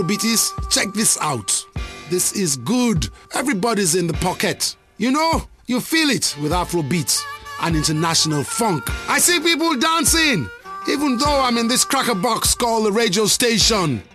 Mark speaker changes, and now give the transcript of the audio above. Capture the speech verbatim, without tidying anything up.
Speaker 1: Beaties, check this out. This is good. Everybody's in the pocket. You know, you feel it with Afrobeats and international funk. I see people dancing, even though I'm in this cracker box called the radio station.